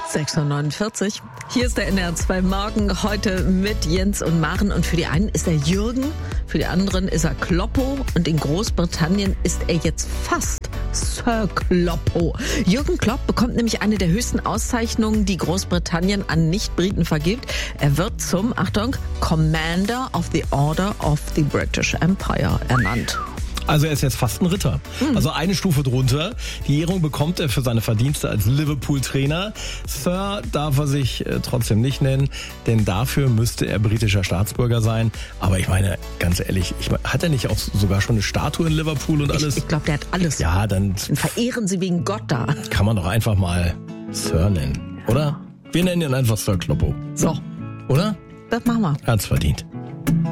6:49 Uhr. Hier ist der NDR2 Morgen, heute mit Jens und Maren. Und für die einen ist er Jürgen, für die anderen ist er Kloppo. Und in Großbritannien ist er jetzt fast Sir Kloppo. Jürgen Klopp bekommt nämlich eine der höchsten Auszeichnungen, die Großbritannien an Nicht-Briten vergibt. Er wird zum, Achtung, Commander of the Order of the British Empire ernannt. Also er ist jetzt fast ein Ritter. Also eine Stufe drunter. Die Ehrung bekommt er für seine Verdienste als Liverpool-Trainer. Sir darf er sich trotzdem nicht nennen, denn dafür müsste er britischer Staatsbürger sein. Aber ich meine, ganz ehrlich, hat er nicht auch sogar schon eine Statue in Liverpool und alles? Ich glaube, der hat alles. Ja, dann verehren Sie wegen Gott da. Kann man doch einfach mal Sir nennen, oder? Wir nennen ihn einfach Sir Kloppo. So. Oder? Das machen wir. Er hat's verdient.